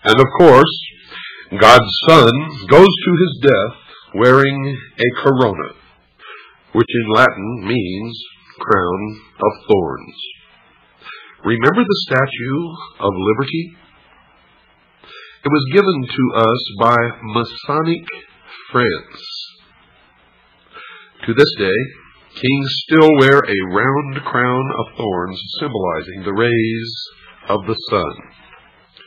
And of course, God's Son goes to his death wearing a corona, which in Latin means crown of thorns. Remember the Statue of Liberty? It was given to us by Masonic France. To this day, kings still wear a round crown of thorns symbolizing the rays of the sun.